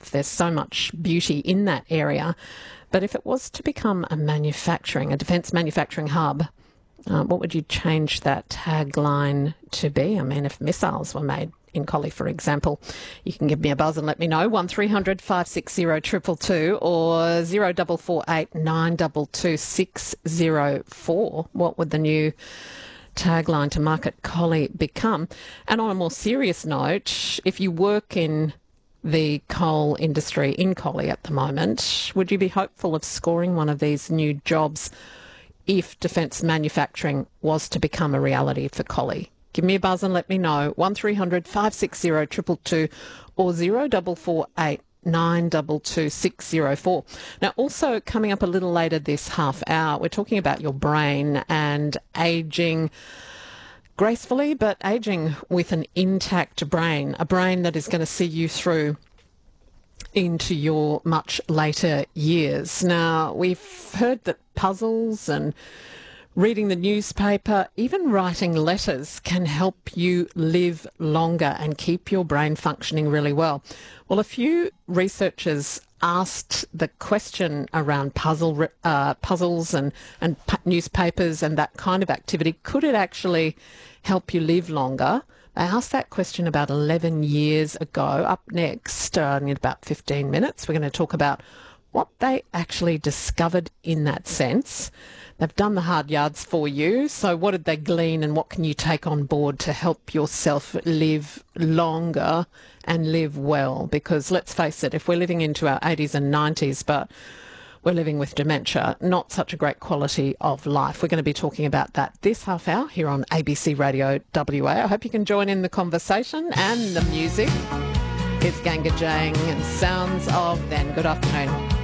life. There's so much beauty in that area. But if it was to become a defence manufacturing hub, what would you change that tagline to be? I mean, if missiles were made in Collie, for example, you can give me a buzz and let me know. 1300 560 222 or 0448 922 604. What would the new tagline to market Collie become? And on a more serious note, if you work in the coal industry in Collie at the moment, would you be hopeful of scoring one of these new jobs if defence manufacturing was to become a reality for Collie? Give me a buzz and let me know. 1300 560 222 or 0448 922 604. Now, also coming up a little later this half hour, we're talking about your brain and ageing gracefully, but ageing with an intact brain, a brain that is going to see you through into your much later years. Now, we've heard that puzzles and reading the newspaper, even writing letters can help you live longer and keep your brain functioning really well. Well, a few researchers asked the question around puzzles and newspapers and that kind of activity. Could it actually help you live longer? They asked that question about 11 years ago. Up next, in about 15 minutes, we're going to talk about what they actually discovered in that sense. They've done the hard yards for you. So what did they glean and what can you take on board to help yourself live longer and live well? Because let's face it, if we're living into our 80s and 90s, but we're living with dementia, not such a great quality of life. We're going to be talking about that this half hour here on ABC Radio WA. I hope you can join in the conversation and the music. It's Ganga Jang and Sounds of Then. Good afternoon.